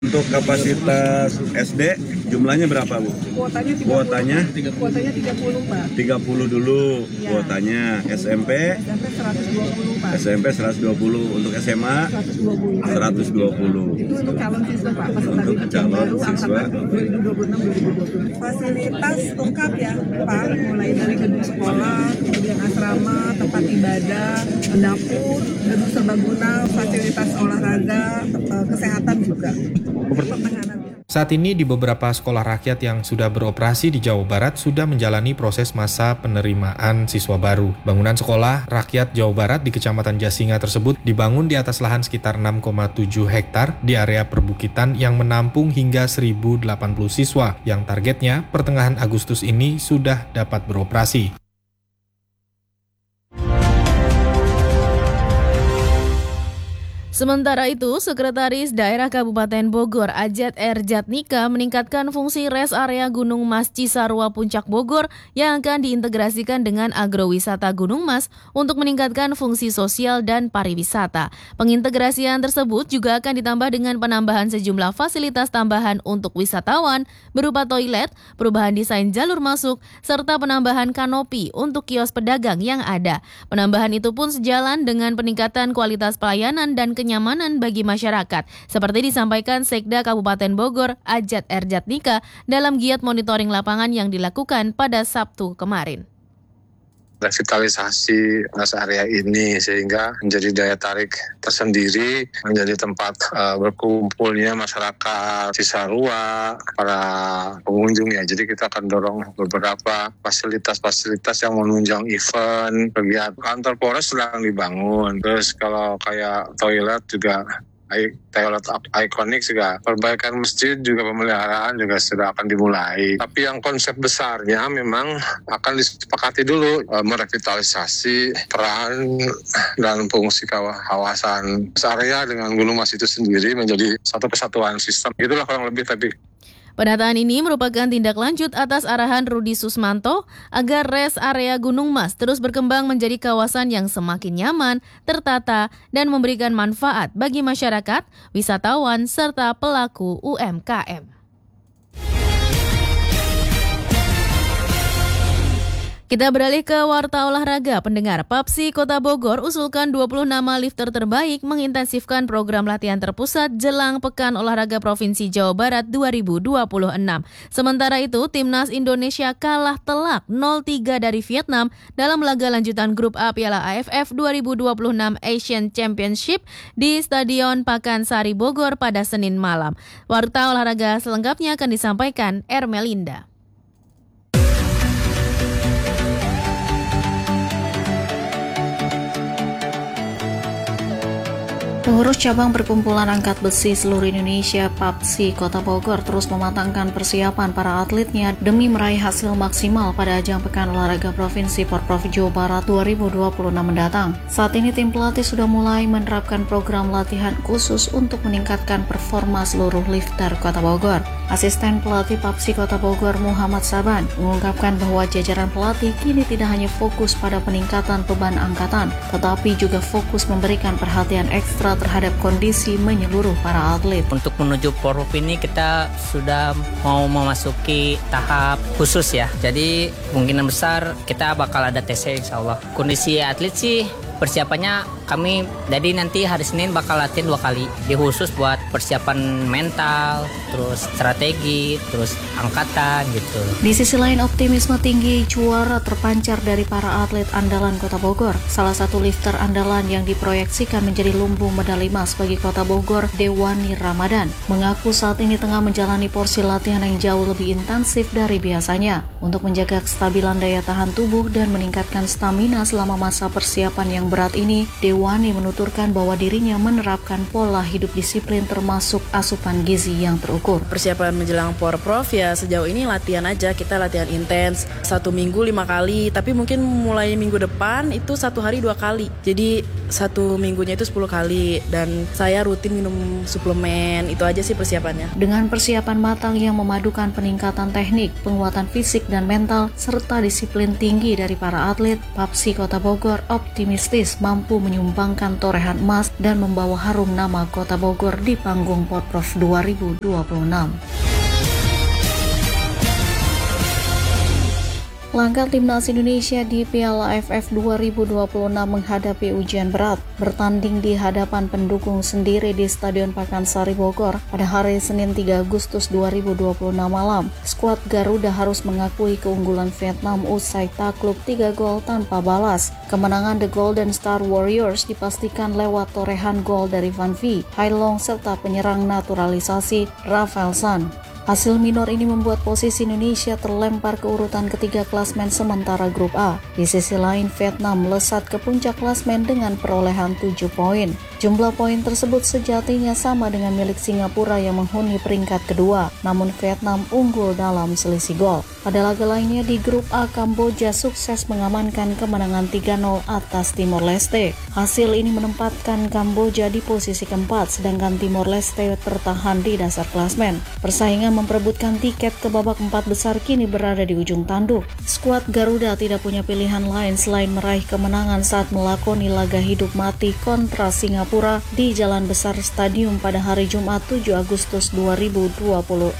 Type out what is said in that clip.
Untuk kapasitas SD jumlahnya berapa, Bu? Kuotanya 30, Pak. 30 dulu Ya. kuotanya. SMP SMP 120, Pak. SMP 120, untuk SMA 120. 120. Itu untuk calon siswa, Pak. Peserta Untuk didik yang calon baru siswa. angkatan 2026-2027. Fasilitas lengkap ya, Pak. Mulai dari gedung sekolah, kemudian asrama, tempat ibadah, dapur, gedung serbaguna, fasilitas olahraga, kesehatan juga. Pertengahan. Saat ini di beberapa sekolah rakyat yang sudah beroperasi di Jawa Barat sudah menjalani proses masa penerimaan siswa baru. Bangunan sekolah rakyat Jawa Barat di Kecamatan Jasinga tersebut dibangun di atas lahan sekitar 6,7 hektar di area perbukitan yang menampung hingga 1.080 siswa yang targetnya pertengahan Agustus ini sudah dapat beroperasi. Sementara itu, Sekretaris Daerah Kabupaten Bogor Ajat R. Jatnika meningkatkan fungsi res area Gunung Mas Cisarua Puncak Bogor yang akan diintegrasikan dengan agrowisata Gunung Mas untuk meningkatkan fungsi sosial dan pariwisata. Pengintegrasian tersebut juga akan ditambah dengan penambahan sejumlah fasilitas tambahan untuk wisatawan berupa toilet, perubahan desain jalur masuk, serta penambahan kanopi untuk kios pedagang yang ada. Penambahan itu pun sejalan dengan peningkatan kualitas pelayanan dan kenyamanan bagi masyarakat, seperti disampaikan Sekda Kabupaten Bogor Ajat R. Jatnika dalam giat monitoring lapangan yang dilakukan pada Sabtu kemarin. Revitalisasi rest area ini sehingga menjadi daya tarik tersendiri, menjadi tempat berkumpulnya masyarakat Cisarua, para pengunjung ya. Jadi kita akan dorong beberapa fasilitas-fasilitas yang menunjang event, kegiatan. Kantor Polres sedang dibangun. Terus kalau kayak toilet juga, toilet ikonik juga, perbaikan masjid juga, pemeliharaan juga sudah akan dimulai. Tapi yang konsep besarnya memang akan disepakati dulu, merevitalisasi peran dan fungsi kawasan area dengan Gunung Mas itu sendiri menjadi satu kesatuan sistem. Itulah kurang lebih tadi. Penataan ini merupakan tindak lanjut atas arahan Rudi Susmanto agar res area Gunung Mas terus berkembang menjadi kawasan yang semakin nyaman, tertata, dan memberikan manfaat bagi masyarakat, wisatawan, serta pelaku UMKM. Kita beralih ke Warta Olahraga. Pendengar, Papsi Kota Bogor usulkan 20 nama lifter terbaik mengintensifkan program latihan terpusat jelang Pekan Olahraga Provinsi Jawa Barat 2026. Sementara itu, Timnas Indonesia kalah telak 0-3 dari Vietnam dalam laga lanjutan Grup A Piala AFF 2026 Asian Championship di Stadion Pakansari Bogor pada Senin malam. Warta Olahraga selengkapnya akan disampaikan Ermelinda. Pengurus cabang perkumpulan angkat besi seluruh Indonesia Papsi Kota Bogor terus mematangkan persiapan para atletnya demi meraih hasil maksimal pada ajang Pekan Olahraga Provinsi Porprov Jawa Barat 2026 mendatang. Saat ini tim pelatih sudah mulai menerapkan program latihan khusus untuk meningkatkan performa seluruh lifter Kota Bogor. Asisten pelatih Papsi Kota Bogor Muhammad Saban mengungkapkan bahwa jajaran pelatih kini tidak hanya fokus pada peningkatan beban angkatan, tetapi juga fokus memberikan perhatian ekstra terhadap kondisi menyeluruh para atlet. Untuk menuju Porprov ini kita sudah mau memasuki tahap khusus ya. Jadi kemungkinan besar kita bakal ada TC insya Allah. Kondisi atlet sih persiapannya kami jadi nanti hari Senin bakal latihan 2 kali. Di khusus buat persiapan mental, terus strategi, terus angkatan gitu. Di sisi lain optimisme tinggi juara terpancar dari para atlet andalan Kota Bogor. Salah satu lifter andalan yang diproyeksikan menjadi lumbung medali emas bagi Kota Bogor, Dewani Ramadan, mengaku saat ini tengah menjalani porsi latihan yang jauh lebih intensif dari biasanya untuk menjaga kestabilan daya tahan tubuh dan meningkatkan stamina selama masa persiapan yang berat ini. Dewani menuturkan bahwa dirinya menerapkan pola hidup disiplin termasuk asupan gizi yang terukur. Persiapan menjelang Porprov ya sejauh ini latihan aja, kita latihan intens 1 minggu 5 kali, tapi mungkin mulai minggu depan itu 1 hari 2 kali. Jadi 1 minggunya itu 10 kali dan saya rutin minum suplemen. Itu aja sih persiapannya. Dengan persiapan matang yang memadukan peningkatan teknik, penguatan fisik dan mental, serta disiplin tinggi dari para atlet, PAPSI Kota Bogor optimistis mampu menyumbangkan torehan emas dan membawa harum nama Kota Bogor di panggung Porprov 2026. Langkah Timnas Indonesia di Piala AFF 2026 menghadapi ujian berat, bertanding di hadapan pendukung sendiri di Stadion Pakansari Bogor pada hari Senin 3 Agustus 2026 malam. Skuad Garuda harus mengakui keunggulan Vietnam usai takluk 3 gol tanpa balas. Kemenangan The Golden Star Warriors dipastikan lewat torehan gol dari Van Vie, Hailong serta penyerang naturalisasi Rafael San. Hasil minor ini membuat posisi Indonesia terlempar ke urutan ketiga klasmen sementara grup A. Di sisi lain, Vietnam melesat ke puncak klasmen dengan perolehan 7 poin. Jumlah poin tersebut sejatinya sama dengan milik Singapura yang menghuni peringkat kedua, namun Vietnam unggul dalam selisih gol. Pada laga lainnya di grup A, Kamboja sukses mengamankan kemenangan 3-0 atas Timor Leste. Hasil ini menempatkan Kamboja di posisi keempat, sedangkan Timor Leste tertahan di dasar klasmen. Persaingan memperebutkan tiket ke babak 4 besar kini berada di ujung tanduk. Skuad Garuda tidak punya pilihan lain selain meraih kemenangan saat melakoni laga hidup mati kontra Singapura di Jalan Besar Stadium pada hari Jumat 7 Agustus 2026